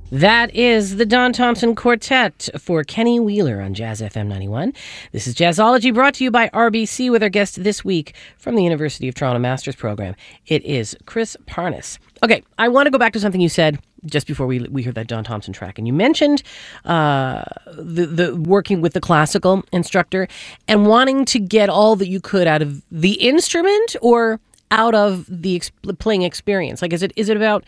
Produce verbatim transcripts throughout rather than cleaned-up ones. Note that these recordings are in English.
That is the Don Thompson Quartet for Kenny Wheeler on Jazz F M ninety-one. This is Jazzology, brought to you by R B C with our guest this week from the University of Toronto Master's Program. It is Chris Parnas. Okay, I want to go back to something you said just before we we heard that Don Thompson track. And you mentioned uh, the, the working with the classical instructor and wanting to get all that you could out of the instrument or out of the ex- playing experience. Like, is it is it about...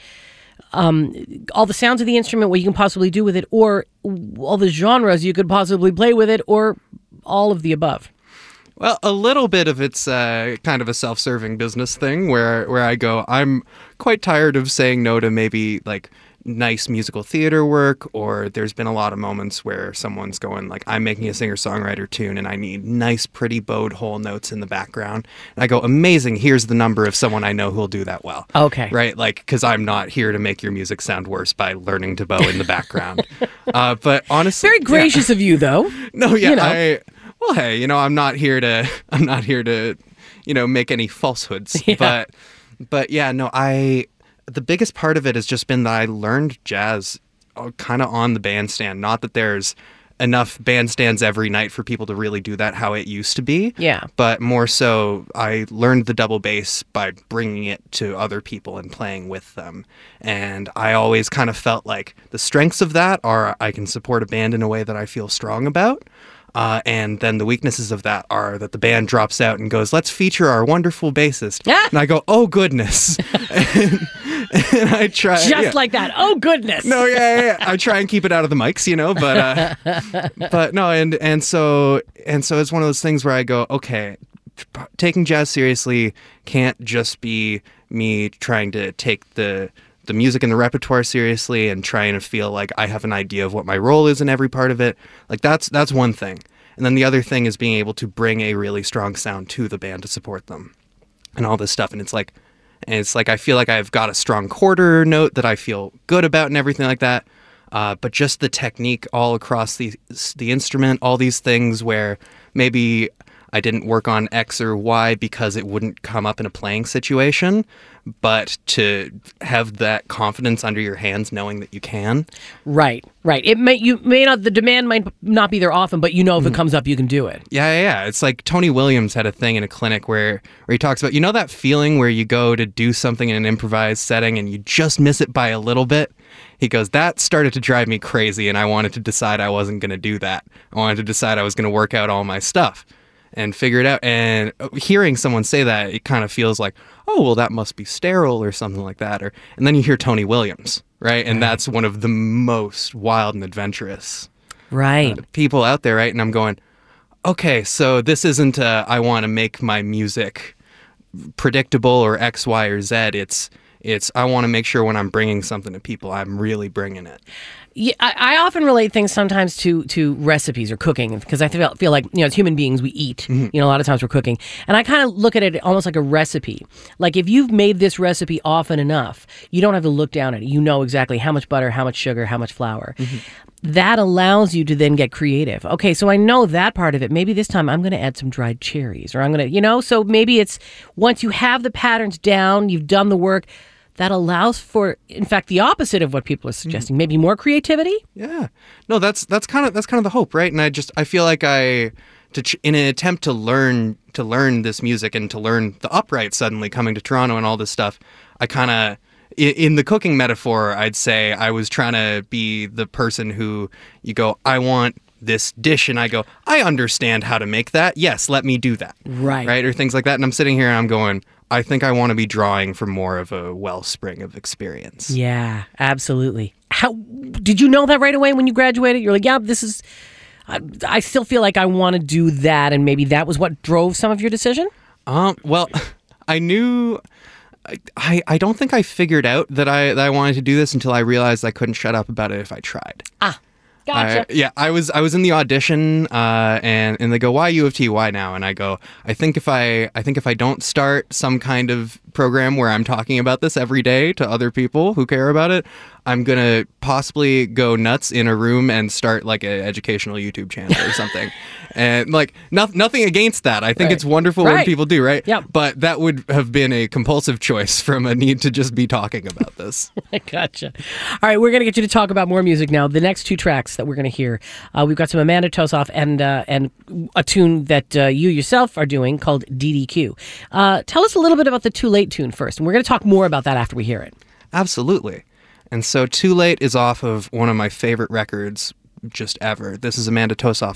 Um, all the sounds of the instrument, what you can possibly do with it, or all the genres you could possibly play with it, or all of the above? Well, a little bit of it's uh, kind of a self-serving business thing where, where I go, I'm quite tired of saying no to maybe like nice musical theater work, or there's been a lot of moments where someone's going like, I'm making a singer-songwriter tune and I need nice, pretty bowed whole notes in the background. And I go, amazing, here's the number of someone I know who'll do that well. Okay. Right? Like, because I'm not here to make your music sound worse by learning to bow in the background. uh, but honestly... Very gracious yeah. of you, though. No, yeah, you know. I... Well, hey, you know, I'm not here to... I'm not here to, you know, make any falsehoods. Yeah. But, but yeah, no, I... The biggest part of it has just been that I learned jazz kind of on the bandstand. Not that there's enough bandstands every night for people to really do that how it used to be. Yeah. But more so, I learned the double bass by bringing it to other people and playing with them. And I always kind of felt like the strengths of that are I can support a band in a way that I feel strong about. Uh, and then the weaknesses of that are that the band drops out and goes, let's feature our wonderful bassist. Ah! And I go, oh, goodness. and, and I try. Just yeah. like that. Oh, goodness. No, yeah, yeah, yeah. I try and keep it out of the mics, you know, but, uh, but no. And, and so, and so it's one of those things where I go, okay, taking jazz seriously can't just be me trying to take the, the music and the repertoire seriously and trying to feel like I have an idea of what my role is in every part of it. Like that's that's one thing. And then the other thing is being able to bring a really strong sound to the band to support them and all this stuff. And it's like, and it's like I feel like I've got a strong quarter note that I feel good about and everything like that. Uh, but just the technique all across the the instrument, all these things where maybe I didn't work on X or Y because it wouldn't come up in a playing situation, but to have that confidence under your hands knowing that you can. Right, right. It may you may not the demand might not be there often, but you know if mm. it comes up, you can do it. Yeah, yeah, yeah. It's like Tony Williams had a thing in a clinic where where he talks about, you know that feeling where you go to do something in an improvised setting and you just miss it by a little bit? He goes, that started to drive me crazy and I wanted to decide I wasn't going to do that. I wanted to decide I was going to work out all my stuff and figure it out. And hearing someone say that, it kind of feels like, oh, well, that must be sterile or something like that. Or and then you hear Tony Williams, right? And right. that's one of the most wild and adventurous right uh, people out there, right? And I'm going, okay, so this isn't a, I want to make my music predictable or X, Y, or Z. It's it's I want to make sure when I'm bringing something to people, I'm really bringing it. Yeah, I, I often relate things sometimes to to recipes or cooking because I feel, feel like, you know, as human beings, we eat. Mm-hmm. You know, a lot of times we're cooking. And I kind of look at it almost like a recipe. Like if you've made this recipe often enough, you don't have to look down at it. You know exactly how much butter, how much sugar, how much flour. Mm-hmm. That allows you to then get creative. Okay, so I know that part of it. Maybe this time I'm going to add some dried cherries or I'm going to, you know, so maybe it's once you have the patterns down, you've done the work, that allows for, in fact, the opposite of what people are suggesting. Mm-hmm. Maybe more creativity. Yeah, no, that's that's kind of that's kind of the hope, right? And I just I feel like I, to ch- in an attempt to learn to learn this music and to learn the upright suddenly coming to Toronto and all this stuff, I kind of in, in the cooking metaphor, I'd say I was trying to be the person who you go, I want this dish, and I go, I understand how to make that. Yes, let me do that. Right, right, or things like that. And I'm sitting here and I'm going, I think I want to be drawing from more of a wellspring of experience. Yeah, absolutely. How did you know that right away when you graduated? You're like, yeah, this is, I, I still feel like I want to do that, and maybe that was what drove some of your decision? Um, well, I knew, I, I don't think I figured out that I, that I wanted to do this until I realized I couldn't shut up about it if I tried. Ah. Gotcha. I, yeah, I was I was in the audition, uh, and and they go, why U of T? Why now? And I go, I think if I I think if I don't start some kind of program where I'm talking about this every day to other people who care about it, I'm gonna possibly go nuts in a room and start like an educational YouTube channel or something. And like no, nothing against that. I think Right. it's wonderful when Right. people do, right? Yep. But that would have been a compulsive choice from a need to just be talking about this. I gotcha. All right, we're going to get you to talk about more music now. The next two tracks that we're going to hear, uh, we've got some Amanda Tosoff and uh, and a tune that uh, you yourself are doing called D D Q. Uh, tell us a little bit about the Too Late tune first, and we're going to talk more about that after we hear it. Absolutely. And so Too Late is off of one of my favorite records just ever. This is Amanda Tosoff's